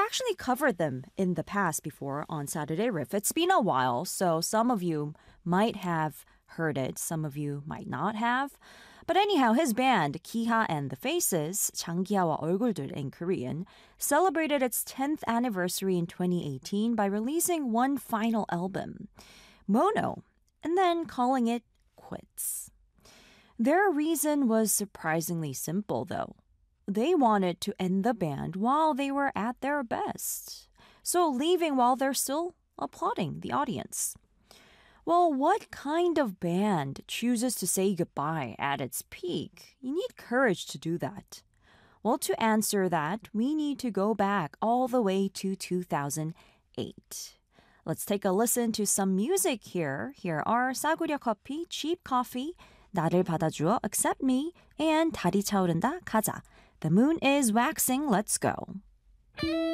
actually covered them in the past before on Saturday Riff. It's been a while, so some of you might have heard it, some of you might not have. But anyhow, his band, Kiha and the Faces, 장기하와 얼굴들 in Korean, celebrated its 10th anniversary in 2018 by releasing one final album, Mono, and then calling it quits. Their reason was surprisingly simple, though. They wanted to end the band while they were at their best, so leaving while they're still applauding the audience. Well, what kind of band chooses to say goodbye at its peak? You need courage to do that. Well, to answer that, we need to go back all the way to 2008. Let's take a listen to some music here. Here are 싸구려 커피, cheap coffee, 나를 받아주어, accept me, and 달이 차오른다, 가자. The moon is waxing, let's go.